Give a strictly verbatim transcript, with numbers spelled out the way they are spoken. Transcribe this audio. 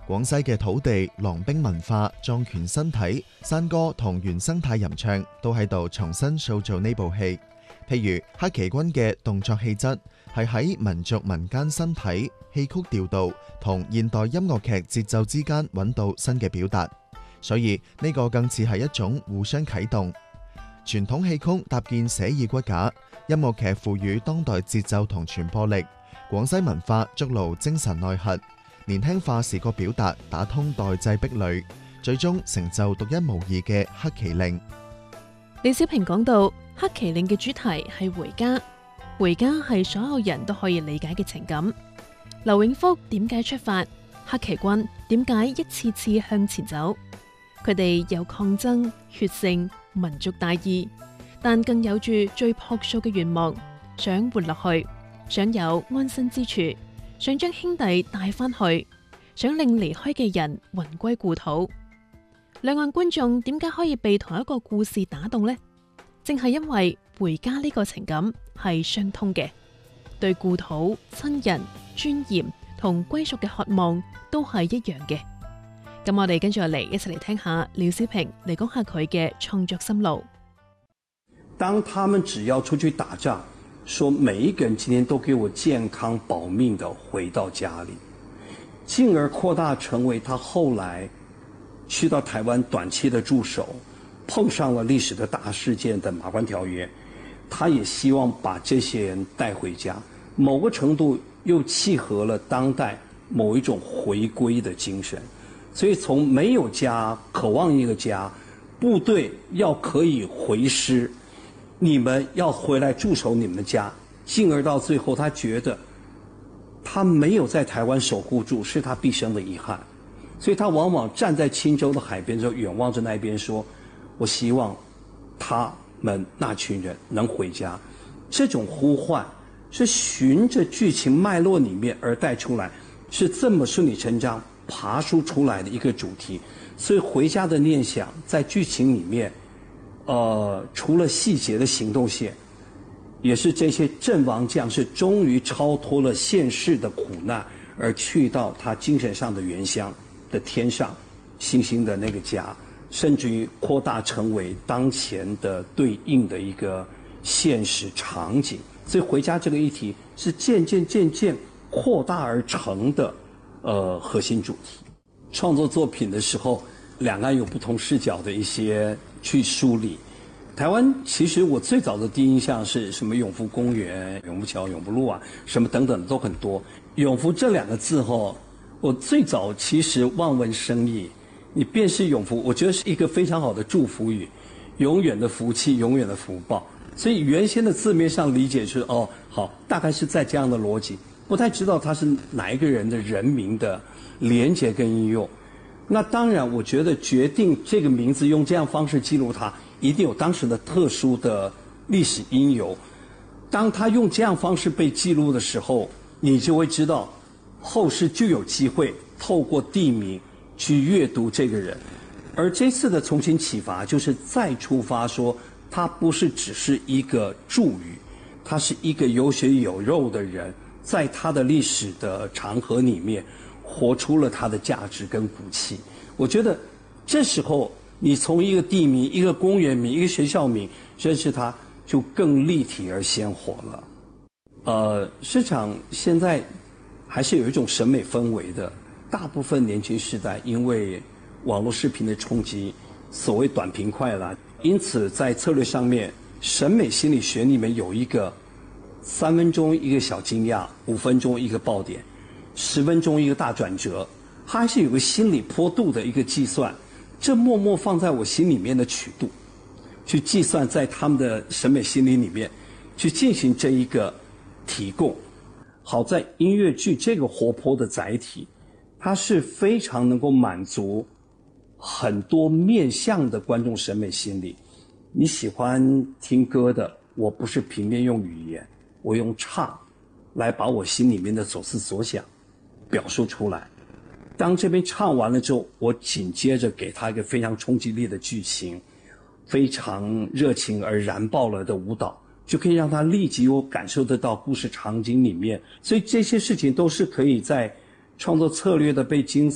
廣西嘅土地、狼兵文化、壯拳身體、山歌同原生態吟唱都喺度重新塑造呢部戲。譬如黑旗軍嘅動作氣質係喺民族民間身體、戲曲調度同現代音樂劇節奏之間揾到新嘅表達，所以呢個更似係一種互相啟動。傳統戲曲搭建寫意骨架，音樂劇賦予當代節奏同傳播力，廣西文化築牢精神內核，年輕化視覺表達打通代際壁壘，最終成就獨一無二嘅黑旗令。 李小平講到，黑旗令嘅主題係回家，回家係所有人都可以理解嘅情感。劉永福點解出發？黑旗軍點解一次次向前走？佢哋有抗爭、血性、民族大義，但更有住最樸素嘅願望，想活落去，想有安身之處，想將兄弟帶返去，想令離開嘅人魂歸故土。兩岸觀眾點解可以被同一個故事打動呢？正係因為回家呢個情感係相通嘅，對故土、親人、尊嚴同歸屬嘅渴望都係一樣嘅。咁我哋跟住嚟一齊嚟聽下廖小平嚟講下佢嘅創作心路。 當他們只要出去打仗，說每一個人今天都給我健康保命地回到家裏，進而擴大成為他後來去到台灣短期的駐守，碰上了歷史的大事件的馬關條約，他也希望把這些人帶回家，某個程度又契合了當代某一種回歸的精神。所以從沒有家，渴望一個家，部隊要可以回師，你們要回來駐守你們的家，進而到最後他覺得他沒有在台灣守護住，是他畢生的遺憾。所以他往往站在青州的海邊時候，遠望着那邊說，我希望他們那群人能回家。這種呼喚是循着劇情脈絡裡面而帶出來，是這麼順理成章爬梳出來的一個主題。所以回家的念想在劇情裡面，呃，除了細節的行動線，也是這些陣亡將士終於超脫了現世的苦難，而去到他精神上的原鄉的天上星星的那個家，甚至於擴大成為當前的對應的一個現實場景。所以回家這個議題是漸漸漸漸擴大而成的呃核心主題。創作作品的時候，兩岸有不同視角的一些去梳理。台灣其實我最早的第一印象是什麼永福公園、永福橋、永福路啊，什麼等等的都很多。永福這兩個字後，我最早其實望文生義，你便是永福，我覺得是一個非常好的祝福語，永遠的福氣，永遠的福報。所以原先的字面上理解是哦，好，大概是在這樣的邏輯，不太知道它是哪一個人的人名的連結跟應用。那當然我覺得決定這個名字用這樣方式記錄它，一定有當時的特殊的歷史因由。當他用這樣方式被記錄的時候，你就會知道後世就有機會透過地名去閱讀這個人。而這次的重新啟發就是再出發說，他不是只是一個祝語，他是一個有血有肉的人，在他的歷史的長河裡面活出了他的價值跟骨氣。我覺得這時候你從一個地名、一個公園名、一個學校名認識它，就更立體而鮮活了。呃，市場現在還是有一種審美氛圍的，大部分年輕世代因為網絡視頻的衝擊，所謂短平快啦，因此在策略上面，審美心理學裡面有一個三分鐘一個小驚訝，五分鐘一個爆點，十分鐘一個大轉折，它還是有個心理坡度的一個計算，這默默放在我心裡面的曲度，去計算在他們的審美心理裡面去進行這一個提供。好在音樂劇這個活潑的載體，它是非常能夠滿足很多面向的觀眾審美心理。你喜歡聽歌的，我不是平面用語言，我用唱來把我心裡面的所思所想表述出來。當這邊唱完了之後，我緊接着給他一個非常衝擊力的劇情，非常熱情而燃爆了的舞蹈，就可以讓他立即有感受得到故事場景裡面。所以這些事情都是可以在創作策略的被精